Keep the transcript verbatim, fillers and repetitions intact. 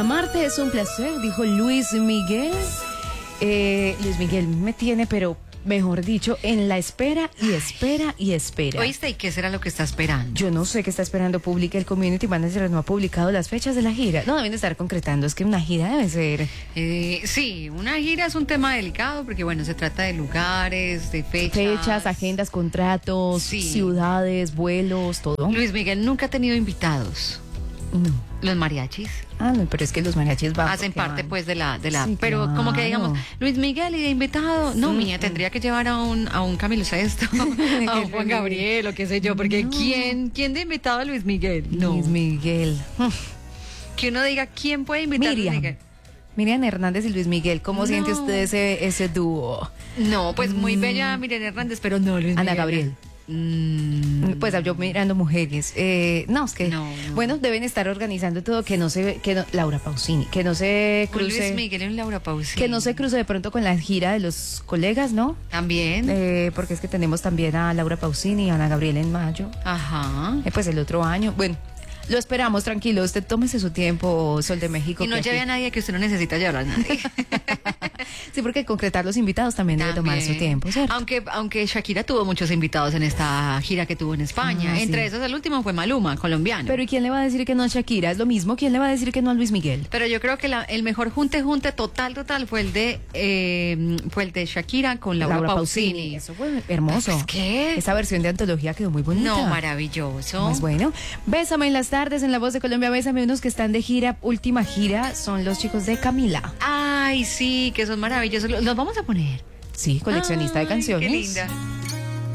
Amarte es un placer, dijo Luis Miguel. Eh, Luis Miguel me tiene, pero mejor dicho, en la espera y espera y espera. ¿Oíste? ¿Y qué será lo que está esperando? Yo no sé qué está esperando. Publica el community manager, no ha publicado las fechas de la gira. No deben de estar concretando, es que una gira debe ser. Eh, sí, una gira es un tema delicado porque, bueno, se trata de lugares, de fechas. Fechas, agendas, contratos, Sí. ciudades, vuelos, todo. Luis Miguel nunca ha tenido invitados. No. Los mariachis Ah, no, pero es que los mariachis van. hacen porque parte van. pues de la de la Sí, pero claro. como que digamos Luis Miguel y de invitado, no, mía, tendría que llevar a un a un Camilo Sesto, a un Juan Gabriel o qué sé yo, porque No. quién quién de invitado a Luis Miguel? No. Luis Miguel. Que uno diga quién puede invitar a Luis Miriam. Miguel. Miriam Hernández y Luis Miguel, ¿cómo No. siente usted ese, ese dúo? No, pues muy bella Miriam Hernández, pero no Luis Ana Miguel. Gabriel. Mm, Pues yo mirando mujeres. Eh, no, es que. No, no. Bueno, deben estar organizando todo, que no se. Que no, Laura Pausini, que no se un Luis cruce. Miguel y un Laura Pausini. Que no se cruce de pronto con la gira de los colegas, ¿no? También. Eh, porque es que tenemos también a Laura Pausini y a Ana Gabriel en mayo. Ajá. Eh, pues el otro año. Bueno, lo esperamos, tranquilo. Usted tómese su tiempo, Sol de México. Y no que lleve aquí- a nadie que usted no necesita llevar a nadie. Sí, porque concretar los invitados también, debe tomar su También. tiempo, ¿cierto? Aunque, aunque Shakira tuvo muchos invitados en esta gira que tuvo en España. Ah, sí. Entre esos, el último fue Maluma, colombiano. Pero ¿y quién le va a decir que no a Shakira? Es lo mismo, ¿quién le va a decir que no a Luis Miguel? Pero yo creo que la- el mejor junte junte total total fue el de eh, fue el de Shakira con Laura, Pausini. Eso fue hermoso. Pues, ¿qué? Esa versión de antología quedó muy bonita. No, maravilloso. Pues bueno, Bésame en las tardes en La Voz de Colombia, Bésame, unos que están de gira, última gira, son los chicos de Camila. Ay, sí, que son maravillosos. Los vamos a poner. Sí, coleccionista Ay, de canciones. Qué linda.